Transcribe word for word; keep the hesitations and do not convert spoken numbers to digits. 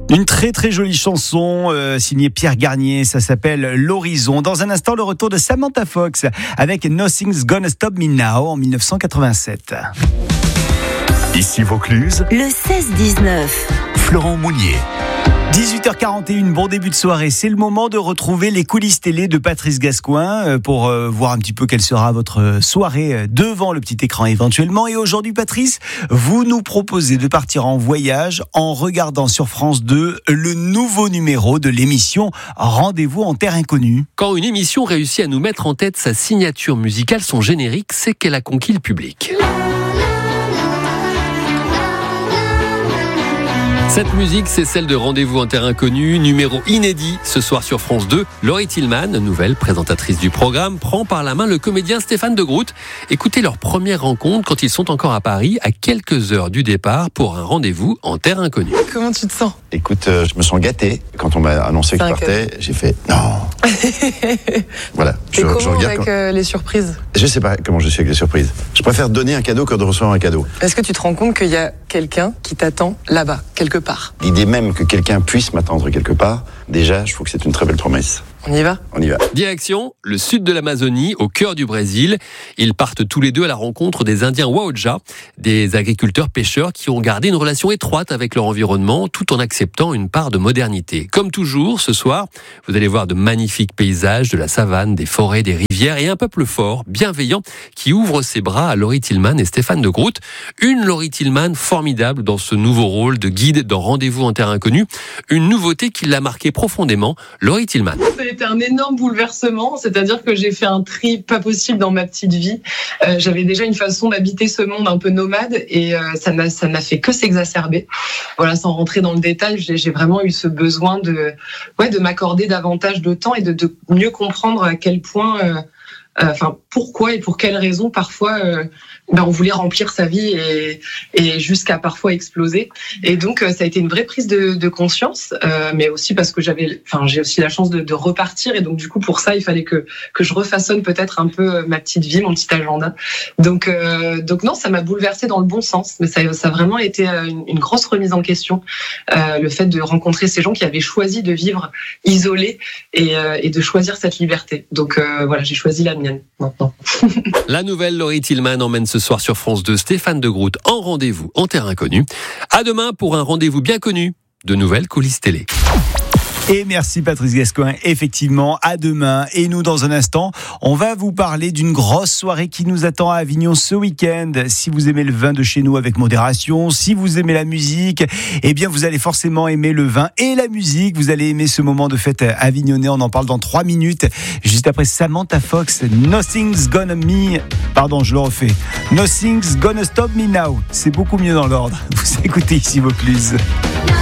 Une très très jolie chanson euh, signée Pierre Garnier, ça s'appelle L'Horizon. Dans un instant, le retour de Samantha Fox avec Nothing's Gonna Stop Me Now en dix-neuf cent quatre-vingt-sept. Ici Vaucluse, le seize dix-neuf. Florent Mounier. dix-huit heures quarante et une, bon début de soirée. C'est le moment de retrouver les coulisses télé de Patrice Gascoin pour voir un petit peu quelle sera votre soirée devant le petit écran éventuellement. Et aujourd'hui, Patrice, vous nous proposez de partir en voyage en regardant sur France deux le nouveau numéro de l'émission Rendez-vous en terre inconnue. Quand une émission réussit à nous mettre en tête sa signature musicale, son générique, c'est qu'elle a conquis le public. Cette musique, c'est celle de Rendez-vous en terre inconnue, numéro inédit ce soir sur France deux. Laurie Tillman, nouvelle présentatrice du programme, prend par la main le comédien Stéphane de Groot. Écoutez leur première rencontre quand ils sont encore à Paris, à quelques heures du départ pour un rendez-vous en terre inconnue. Comment tu te sens ? Écoute, euh, je me sens gâté. Quand on m'a annoncé que je partais, j'ai fait non. Voilà. Et comment je regarde avec quand... euh, les surprises ? Je sais pas comment je suis avec les surprises. Je préfère donner un cadeau que de recevoir un cadeau. Est-ce que tu te rends compte qu'il y a quelqu'un qui t'attend là-bas, quelque part ? L'idée même que quelqu'un puisse m'attendre quelque part, déjà, je trouve que c'est une très belle promesse. On y va ? On y va. Direction, le sud de l'Amazonie, au cœur du Brésil. Ils partent tous les deux à la rencontre des Indiens Waoja, des agriculteurs-pêcheurs qui ont gardé une relation étroite avec leur environnement tout en acceptant une part de modernité. Comme toujours, ce soir, vous allez voir de magnifiques paysages, de la savane, des forêts, des rivières et un peuple fort, bienveillant, qui ouvre ses bras à Laurie Tillman et Stéphane de Groot. Une Laurie Tillman formidable dans ce nouveau rôle de guide dans Rendez-vous en terre inconnue. Une nouveauté qui l'a marqué profondément, Laurie Tillman. C'était un énorme bouleversement, c'est-à-dire que j'ai fait un tri pas possible dans ma petite vie. Euh, j'avais déjà une façon d'habiter ce monde un peu nomade et euh, ça n'a ça n'a fait que s'exacerber. Voilà, sans rentrer dans le détail, j'ai, j'ai vraiment eu ce besoin de ouais de m'accorder davantage de temps et de, de mieux comprendre à quel point euh, enfin euh, pourquoi et pour quelles raisons parfois euh, ben on voulait remplir sa vie et, et jusqu'à parfois exploser. Et donc euh, ça a été une vraie prise de, de conscience, euh, mais aussi parce que j'avais, enfin j'ai aussi la chance de, de repartir et donc du coup pour ça il fallait que que je refaçonne peut-être un peu ma petite vie, mon petit agenda. Donc euh, donc non, ça m'a bouleversée dans le bon sens, mais ça ça a vraiment été une, une grosse remise en question, euh, le fait de rencontrer ces gens qui avaient choisi de vivre isolés et, euh, et de choisir cette liberté. Donc euh, voilà, j'ai choisi la mienne maintenant. La nouvelle Laurie Tillman emmène ce soir sur France deux Stéphane de Groot en rendez-vous en terre inconnue. À demain pour un rendez-vous bien connu de nouvelles coulisses télé. Et merci Patrice Gascoin, effectivement, à demain. Et nous, dans un instant, on va vous parler d'une grosse soirée qui nous attend à Avignon ce week-end. Si vous aimez le vin de chez nous avec modération, si vous aimez la musique, eh bien vous allez forcément aimer le vin et la musique. Vous allez aimer ce moment de fête avignonnais. On en parle dans trois minutes. Juste après Samantha Fox, Nothing's Gonna Me... Pardon, je le refais. Nothing's Gonna Stop Me Now. C'est beaucoup mieux dans l'ordre. Vous écoutez ici Vaucluse.